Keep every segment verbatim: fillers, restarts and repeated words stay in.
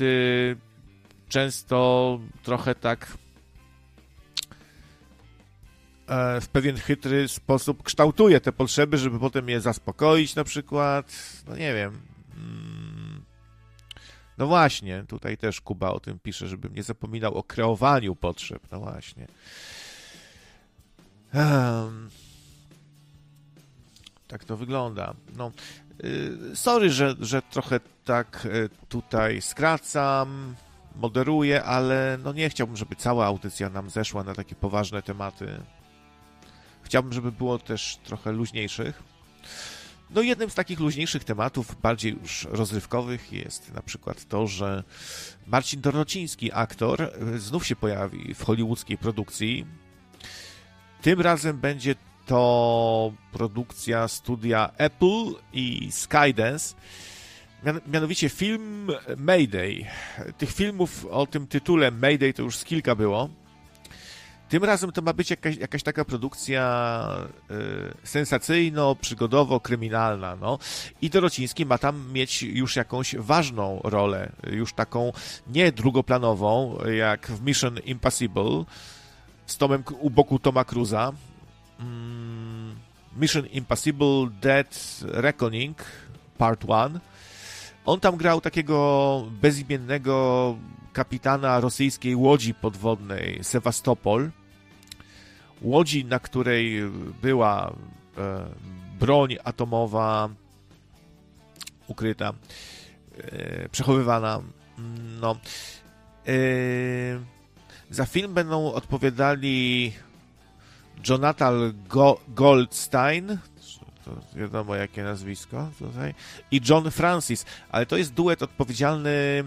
niestety często trochę tak w pewien chytry sposób kształtuje te potrzeby, żeby potem je zaspokoić na przykład. No nie wiem. No właśnie, tutaj też Kuba o tym pisze, żebym nie zapominał o kreowaniu potrzeb. No właśnie. Um, tak to wygląda. No, yy, sorry, że, że trochę tak yy, tutaj skracam, moderuję, ale no nie chciałbym, żeby cała audycja nam zeszła na takie poważne tematy. Chciałbym, żeby było też trochę luźniejszych. No jednym z takich luźniejszych tematów, bardziej już rozrywkowych, jest na przykład to, że Marcin Dorociński, aktor, znów się pojawi w hollywoodzkiej produkcji. Tym razem będzie to produkcja studia Apple i Skydance. Mian- mianowicie film Mayday. Tych filmów o tym tytule Mayday to już z kilka było. Tym razem to ma być jakaś, jakaś taka produkcja y, sensacyjno-przygodowo-kryminalna, no. I Dorociński ma tam mieć już jakąś ważną rolę, już taką nie drugoplanową, jak w Mission Impossible, z Tomem, u boku Toma Cruza. Mm, Mission Impossible Dead Reckoning Part jeden. On tam grał takiego bezimiennego kapitana rosyjskiej łodzi podwodnej Sewastopol. Łodzi, na której była e, broń atomowa ukryta, e, przechowywana. No. E, za film będą odpowiadali Jonathan Go- Goldstein, to wiadomo jakie nazwisko tutaj, i John Francis, ale to jest duet odpowiedzialny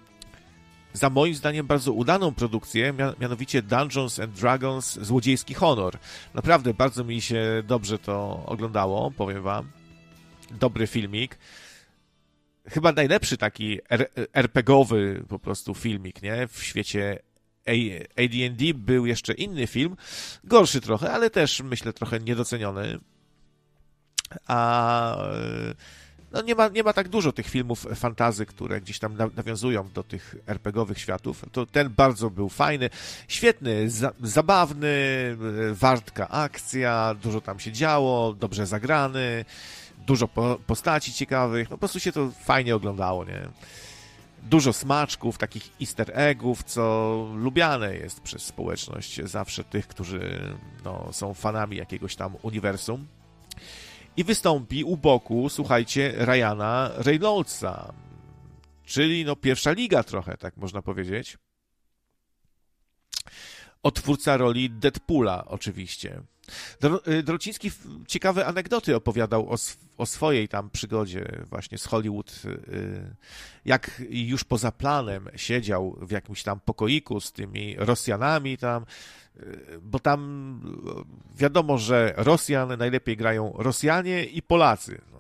za moim zdaniem bardzo udaną produkcję, mianowicie Dungeons and Dragons Złodziejski Honor. Naprawdę bardzo mi się dobrze to oglądało, powiem wam. Dobry filmik. Chyba najlepszy taki er pe gie owy po prostu filmik, nie? W świecie A D and D był jeszcze inny film, gorszy trochę, ale też myślę trochę niedoceniony. A no nie ma, nie ma tak dużo tych filmów fantasy, które gdzieś tam nawiązują do tych er pe gie owych światów. To ten bardzo był fajny, świetny, za, zabawny, wartka akcja, dużo tam się działo, dobrze zagrany, dużo po, postaci ciekawych, no po prostu się to fajnie oglądało, nie? Dużo smaczków, takich easter eggów, co lubiane jest przez społeczność zawsze tych, którzy no, są fanami jakiegoś tam uniwersum. I wystąpi u boku, słuchajcie, Ryana Reynoldsa, czyli no pierwsza liga trochę, tak można powiedzieć. Odtwórca roli Deadpoola oczywiście. Dorociński ciekawe anegdoty opowiadał o, sw- o swojej tam przygodzie właśnie z Hollywood, jak już poza planem siedział w jakimś tam pokoiku z tymi Rosjanami tam, bo tam wiadomo, że Rosjan najlepiej grają Rosjanie i Polacy. No.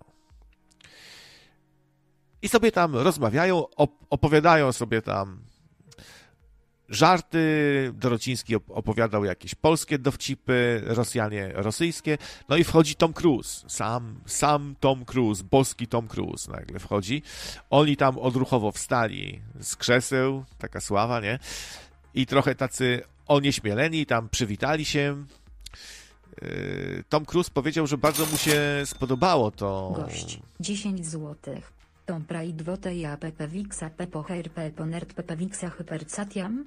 I sobie tam rozmawiają, op- opowiadają sobie tam żarty, Dorociński opowiadał jakieś polskie dowcipy, Rosjanie rosyjskie, no i wchodzi Tom Cruise, sam, sam Tom Cruise, boski Tom Cruise nagle wchodzi. Oni tam odruchowo wstali z krzeseł, taka sława, nie? I trochę tacy onieśmieleni, tam przywitali się. Tom Cruise powiedział, że bardzo mu się spodobało to. Gość, dziesięć złotych. Tom Pride Wote i A P P Wixa Pepo Herpe Ponert Pepe Wixa Hypersatiam?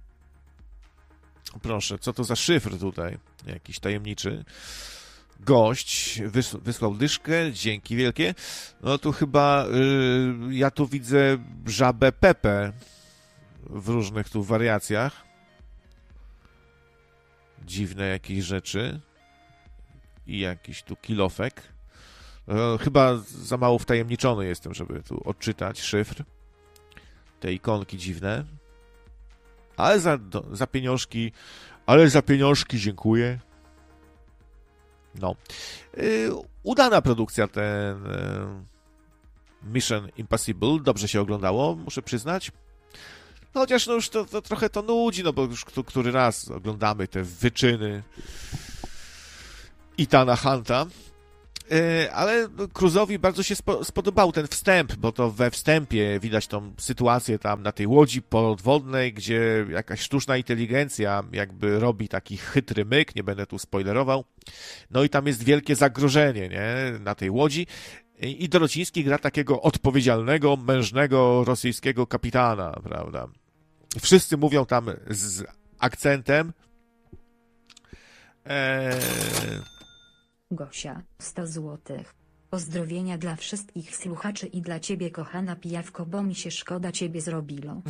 Proszę, co to za szyfr tutaj? Jakiś tajemniczy. Gość wys- wysłał dyszkę, dzięki wielkie. No tu chyba yy, ja tu widzę żabę Pepe w różnych tu wariacjach. Dziwne jakieś rzeczy. I jakiś tu kilofek. No, chyba za mało wtajemniczony jestem, żeby tu odczytać szyfr. Te ikonki dziwne. Ale za, do, za pieniążki, ale za pieniążki dziękuję. No. Yy, udana produkcja ten yy, Mission Impossible. Dobrze się oglądało, muszę przyznać. No, chociaż no już to, to trochę to nudzi, no bo już który raz oglądamy te wyczyny Ethana Hunta. Ale Cruise'owi bardzo się spo, spodobał ten wstęp, bo to we wstępie widać tą sytuację tam na tej łodzi podwodnej, gdzie jakaś sztuczna inteligencja jakby robi taki chytry myk, nie będę tu spoilerował. No i tam jest wielkie zagrożenie, nie? Na tej łodzi. I Dorociński gra takiego odpowiedzialnego, mężnego rosyjskiego kapitana, prawda? Wszyscy mówią tam z akcentem. Eee... Gosia, sto złotych. Pozdrowienia dla wszystkich słuchaczy i dla ciebie, kochana pijawko, bo mi się szkoda ciebie zrobiło.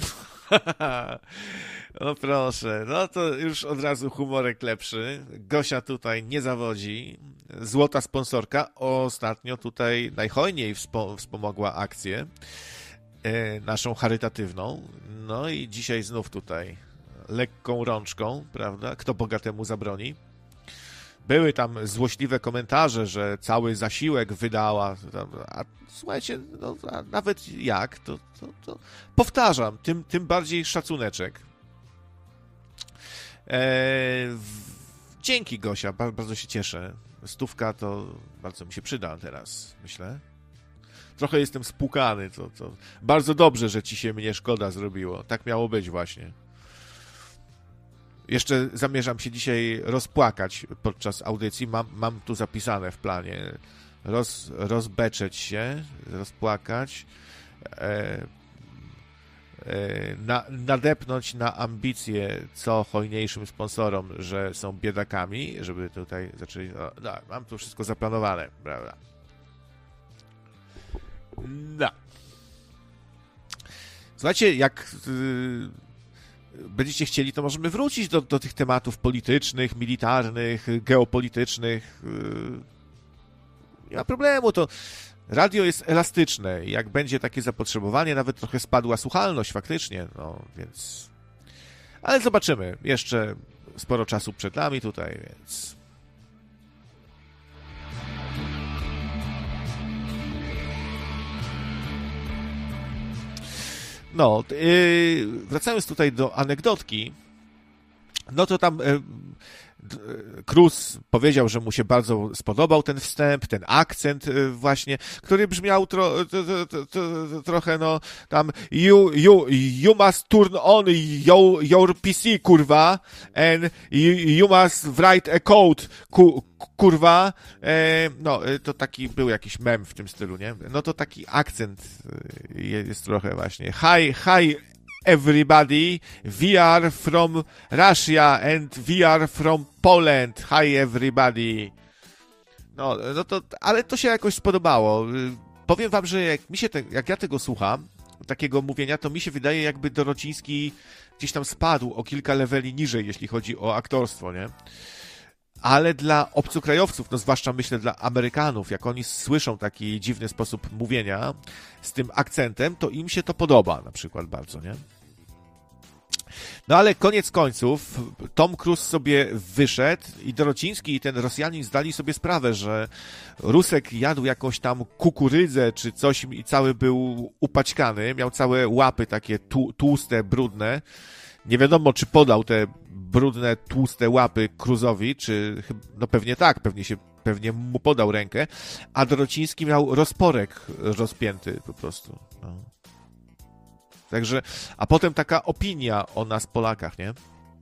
No proszę, no to już od razu humorek lepszy. Gosia tutaj nie zawodzi. Złota sponsorka. Ostatnio tutaj najhojniej wspo- wspomogła akcję e, naszą charytatywną. No i dzisiaj znów tutaj lekką rączką, prawda? Kto bogatemu zabroni? Były tam złośliwe komentarze, że cały zasiłek wydała, a słuchajcie, no, a nawet jak, to, to, to powtarzam, tym, tym bardziej szacuneczek. Eee, w, dzięki, Gosia, bardzo, bardzo się cieszę. Stówka to bardzo mi się przyda teraz, myślę. Trochę jestem spłukany, to, to bardzo dobrze, że ci się mnie szkoda zrobiło. Tak miało być właśnie. Jeszcze zamierzam się dzisiaj rozpłakać podczas audycji. Mam, mam tu zapisane w planie. Roz, rozbeczeć się, rozpłakać, e, e, na, nadepnąć na ambicje co hojniejszym sponsorom, że są biedakami, żeby tutaj zaczęli... No, no, mam tu wszystko zaplanowane, prawda? No. Słuchajcie, jak... Yy, będziecie chcieli, to możemy wrócić do, do tych tematów politycznych, militarnych, geopolitycznych. Nie ma problemu, to radio jest elastyczne. Jak będzie takie zapotrzebowanie, nawet trochę spadła słuchalność faktycznie, no więc... Ale zobaczymy. Jeszcze sporo czasu przed nami tutaj, więc... No, yy, wracając tutaj do anegdotki, no to tam yy, Cruz powiedział, że mu się bardzo spodobał ten wstęp, ten akcent yy, właśnie, który brzmiał tro, to, to, to, to, trochę, no, tam you, you, you must turn on your, your P C, kurwa, and you, you must write a code, ku, kurwa, e, no, to taki był jakiś mem w tym stylu, nie? No to taki akcent jest trochę właśnie. Hi, hi everybody, we are from Russia and we are from Poland. Hi everybody. No, no to, ale to się jakoś spodobało. Powiem wam, że jak mi się te, jak ja tego słucham, takiego mówienia, to mi się wydaje, jakby Dorociński gdzieś tam spadł o kilka leveli niżej, jeśli chodzi o aktorstwo, nie? Ale dla obcokrajowców, no zwłaszcza myślę dla Amerykanów, jak oni słyszą taki dziwny sposób mówienia z tym akcentem, to im się to podoba na przykład bardzo, nie? No ale koniec końców Tom Cruise sobie wyszedł i Dorociński i ten Rosjanin zdali sobie sprawę, że Rusek jadł jakąś tam kukurydzę czy coś i cały był upaćkany, miał całe łapy takie tu, tłuste, brudne. Nie wiadomo, czy podał te brudne, tłuste łapy Cruise'owi, czy no pewnie tak, pewnie się pewnie mu podał rękę, a Dorociński miał rozporek rozpięty po prostu. No. Także, a potem taka opinia o nas Polakach, nie?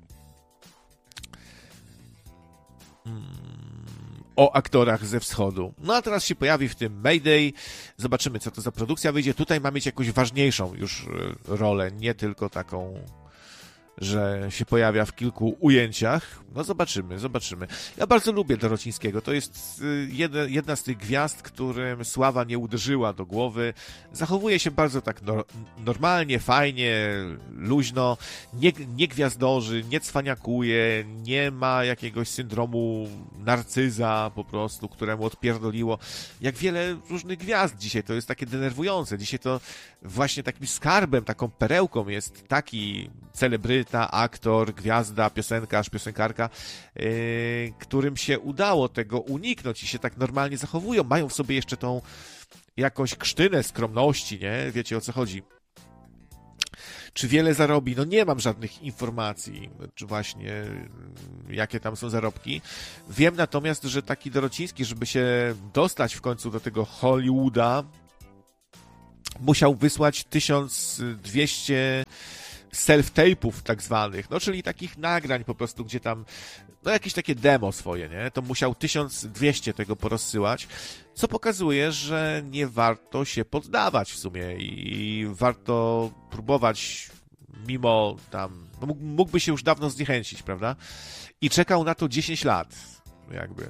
Hmm. O aktorach ze wschodu. No a teraz się pojawi w tym Mayday. Zobaczymy, co to za produkcja wyjdzie. Tutaj ma mieć jakąś ważniejszą już rolę, nie tylko taką, że się pojawia w kilku ujęciach. No zobaczymy, zobaczymy. Ja bardzo lubię Dorocińskiego. To jest jedna, jedna z tych gwiazd, którym sława nie uderzyła do głowy. Zachowuje się bardzo tak no, normalnie, fajnie, luźno. Nie, nie gwiazdorzy, nie cwaniakuje, nie ma jakiegoś syndromu narcyza po prostu, któremu odpierdoliło. Jak wiele różnych gwiazd dzisiaj. To jest takie denerwujące. Dzisiaj to właśnie takim skarbem, taką perełką jest taki celebryta, aktor, gwiazda, piosenkarz, piosenkarka, yy, którym się udało tego uniknąć i się tak normalnie zachowują. Mają w sobie jeszcze tą jakąś krztynę skromności, nie? Wiecie, o co chodzi. czy wiele zarobi? No nie mam żadnych informacji, czy właśnie jakie tam są zarobki. Wiem natomiast, że taki Dorociński, żeby się dostać w końcu do tego Hollywooda, musiał wysłać tysiąc dwieście self-tape'ów tak zwanych, no czyli takich nagrań po prostu, gdzie tam, no jakieś takie demo swoje, nie? To musiał tysiąc dwieście tego porozsyłać, co pokazuje, że nie warto się poddawać w sumie i warto próbować mimo tam, no mógłby się już dawno zniechęcić, prawda? I czekał na to dziesięć lat, jakby.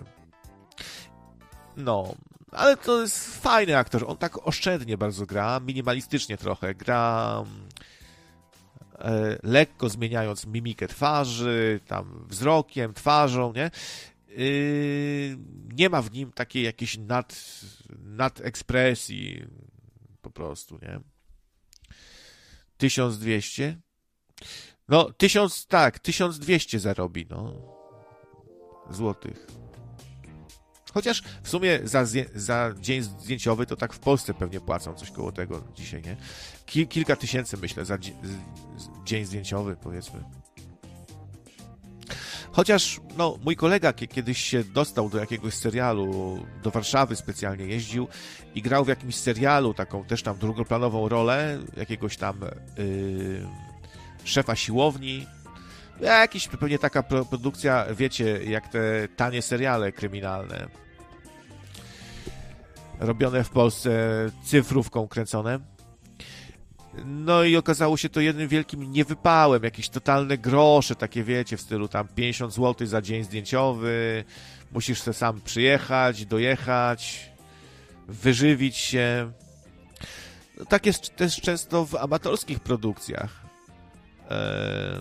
No, ale to jest fajny aktor, on tak oszczędnie bardzo gra, minimalistycznie trochę, gra e, lekko zmieniając mimikę twarzy, tam wzrokiem, twarzą, nie? Yy, nie ma w nim takiej jakiejś nad, nadekspresji po prostu, nie? tysiąc dwieście? No, tysiąc, tak, tysiąc dwieście zarobi, no, złotych. Chociaż w sumie za, za dzień zdjęciowy to tak w Polsce pewnie płacą coś koło tego dzisiaj, nie? Kil, kilka tysięcy, myślę, za dzie, dzień zdjęciowy, powiedzmy. Chociaż, no, mój kolega kiedyś się dostał do jakiegoś serialu, do Warszawy specjalnie jeździł i grał w jakimś serialu taką też tam drugoplanową rolę, jakiegoś tam yy, szefa siłowni. Jakiś, pewnie taka produkcja, wiecie, jak te tanie seriale kryminalne. Robione w Polsce, cyfrówką kręcone. No i okazało się to jednym wielkim niewypałem, jakieś totalne grosze, takie wiecie, w stylu tam pięćdziesiąt złotych za dzień zdjęciowy, musisz sobie sam przyjechać, dojechać, wyżywić się. No, tak jest też często w amatorskich produkcjach. Eee...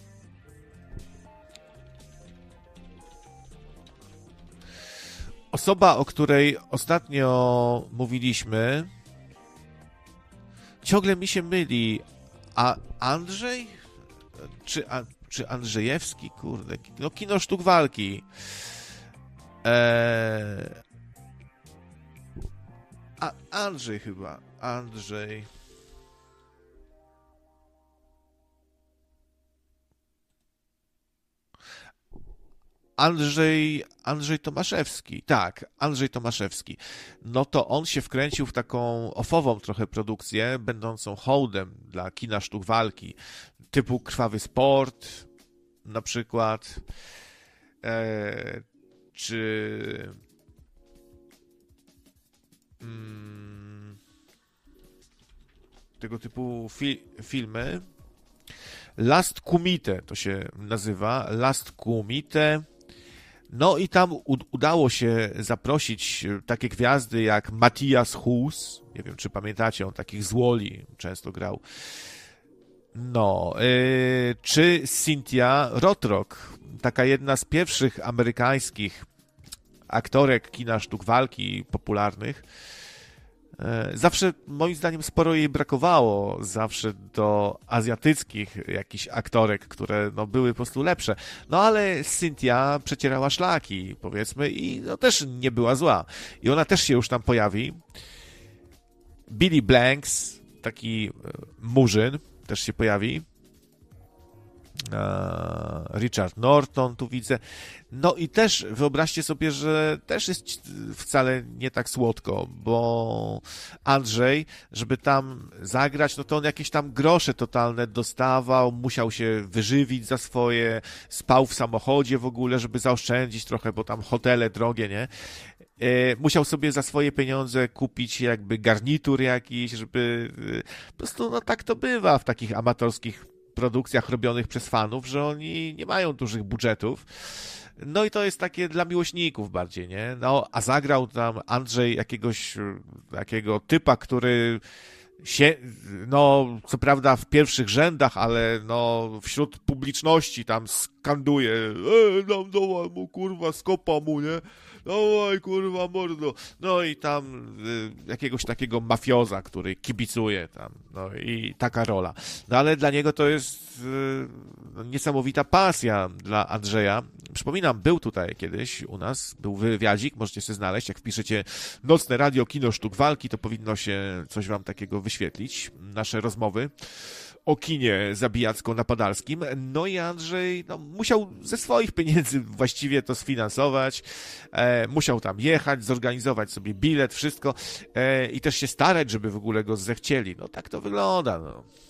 Osoba, o której ostatnio mówiliśmy, ciągle mi się myli, a Andrzej? Czy, a, czy Andrzejewski? Kurde, no kino sztuk walki. Eee... A Andrzej chyba, Andrzej... Andrzej, Andrzej Tomaszewski, tak, Andrzej Tomaszewski. No to on się wkręcił w taką ofową trochę produkcję, będącą hołdem dla kina sztuk walki, typu Krwawy Sport, na przykład, e, czy mm, tego typu fi, filmy. Last Kumite to się nazywa, Last Kumite. No i tam udało się zaprosić takie gwiazdy jak Matthias Hues, nie wiem, czy pamiętacie, on takich z Wall-E często grał. No, yy, czy Cynthia Rothrock, taka jedna z pierwszych amerykańskich aktorek kina sztuk walki popularnych. Zawsze, moim zdaniem, sporo jej brakowało zawsze do azjatyckich jakichś aktorek, które no, były po prostu lepsze. No ale Cynthia przecierała szlaki, powiedzmy, i no, też nie była zła. I ona też się już tam pojawi. Billy Blanks, taki murzyn, też się pojawi. Richard Norton tu widzę. No i też wyobraźcie sobie, że też jest wcale nie tak słodko, bo Andrzej, żeby tam zagrać, no to on jakieś tam grosze totalne dostawał, musiał się wyżywić za swoje, spał w samochodzie w ogóle, żeby zaoszczędzić trochę, bo tam hotele drogie, nie? Musiał sobie za swoje pieniądze kupić jakby garnitur jakiś, żeby po prostu, no tak to bywa w takich amatorskich produkcjach robionych przez fanów, że oni nie mają dużych budżetów. No i to jest takie dla miłośników bardziej, nie? No, a zagrał tam Andrzej jakiegoś takiego typa, który się, no, co prawda w pierwszych rzędach, ale no, wśród publiczności tam skanduje, e, dam dawaj mu, kurwa, skopa mu, nie? Dawaj, kurwa, mordo. No i tam y, jakiegoś takiego mafioza, który kibicuje tam, no i taka rola. No ale dla niego to jest y, niesamowita pasja dla Andrzeja. Przypominam, był tutaj kiedyś u nas, był wywiadzik, możecie sobie znaleźć, jak wpiszecie Nocne Radio Kino Sztuk Walki, to powinno się coś wam takiego wyświetlić, nasze rozmowy o kinie zabijacko-napadalskim. No i Andrzej no, musiał ze swoich pieniędzy właściwie to sfinansować, e, musiał tam jechać, zorganizować sobie bilet, wszystko e, i też się starać, żeby w ogóle go zechcieli. No tak to wygląda, no.